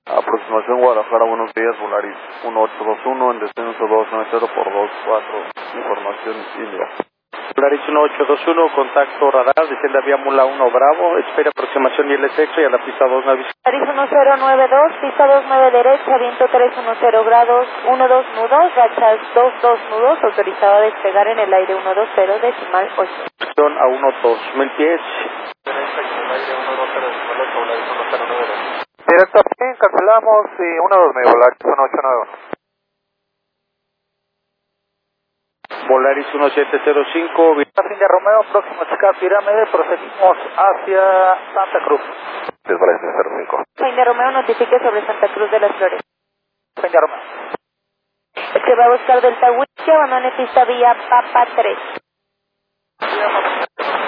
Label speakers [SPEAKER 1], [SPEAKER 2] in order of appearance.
[SPEAKER 1] Aproximación Guadalajara, buenos días, Volaris 1821, en descenso 290 por 24, información India.
[SPEAKER 2] Volaris 1821, contacto radar, desciende a vía Mula 1 Bravo, espera aproximación y el sexo y a la pista 2 Navis.
[SPEAKER 3] Volaris 1092, pista 29 derecha, viento 310 grados, 12 nudos, rachas 22 nudos, autorizado a despegar en el aire 120, decimal 8.
[SPEAKER 2] A 1-2000 pies.
[SPEAKER 1] Derecha y en el aire 120, decimal 8, Volaris 1092.
[SPEAKER 4] Directo bien, cancelamos y 120, Volaris 1891.
[SPEAKER 2] Volaris 1705,
[SPEAKER 4] India Romeo, próximo a Chicago Pirámide, proseguimos hacia Santa Cruz.
[SPEAKER 1] Volaris 05.
[SPEAKER 3] India Romeo, notifique sobre Santa Cruz de las Flores.
[SPEAKER 4] India Romeo.
[SPEAKER 3] Se va a buscar Delta Whisky, abandone pista vía Papa 3.